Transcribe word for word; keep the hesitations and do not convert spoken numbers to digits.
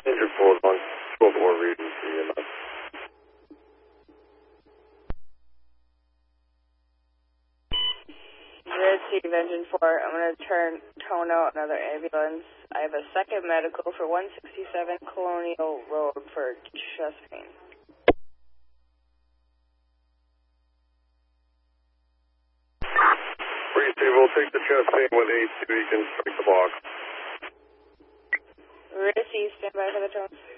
Injured four one, twelve four reading for E M S. Receive engine four. I'm going to turn tone out another ambulance. I have a second medical for one sixty-seven Colonial Road for chest pain. Receive, we'll take the chest pain with eight two, you can strike the box. Receive, stand by for the tone.